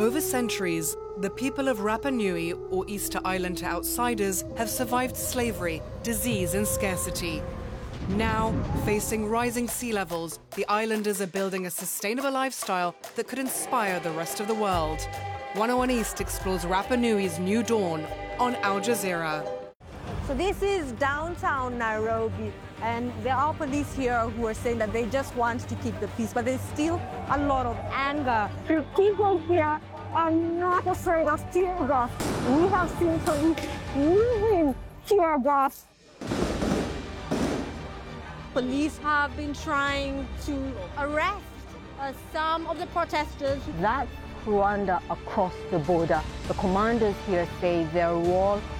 Over centuries, the people of Rapa Nui, or Easter Island to outsiders, have survived slavery, disease and scarcity. Now, facing rising sea levels, the islanders are building a sustainable lifestyle that could inspire the rest of the world. 101 East explores Rapa Nui's new dawn on Al Jazeera. So this is downtown Nairobi, and there are police here who are saying that they just want to keep the peace, but there's still a lot of anger. The people here are not afraid of tear gas. We have seen police using tear gas. Police have been trying to arrest some of the protesters. That's Rwanda across the border. The commanders here say their wall